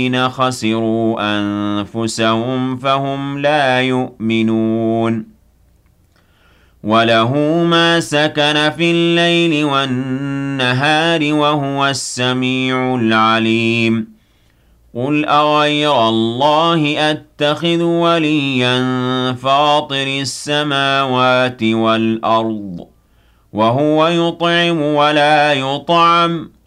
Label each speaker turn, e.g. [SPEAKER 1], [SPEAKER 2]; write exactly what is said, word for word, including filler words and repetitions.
[SPEAKER 1] خَسِرُوا أَنفُسَهُمْ فَهُمْ لَا يُؤْمِنُونَ وَلَهُ مَا سَكَنَ فِي اللَّيْلِ وَالنَّهَارِ وَهُوَ السَّمِيعُ الْعَلِيمُ قُلْ أَغَيْرَ اللَّهِ أَتَّخِذُ وَلِيًّا فَاطِرِ السَّمَاوَاتِ وَالْأَرْضِ وَهُوَ يُطْعِمُ وَلَا يُطْعَمُ